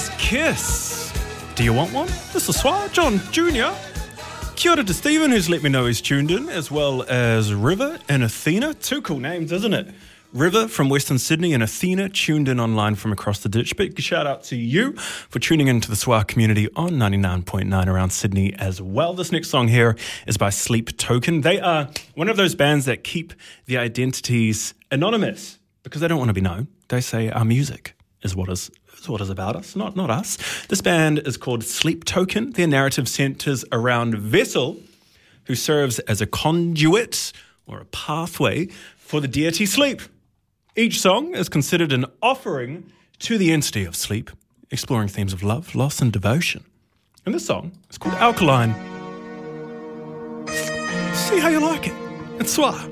is Kiss. Do you want one? This is Swar John Jr. Kia ora to Stephen, who's let me know he's tuned in, as well as River and Athena. Two cool names, isn't it? River from Western Sydney and Athena tuned in online from across the ditch. Big shout out to you for tuning into the Swar community on 99.9 around Sydney as well. This next song here is by Sleep Token. They are one of those bands that keep their identities anonymous because they don't want to be known. They say our music is what is about us, not us. This band is called Sleep Token. Their narrative centers around Vessel, who serves as a conduit or a pathway for the deity Sleep. Each song is considered an offering to the entity of sleep, exploring themes of love, loss, and devotion. And this song is called Alkaline. See how you like it. It's Swar.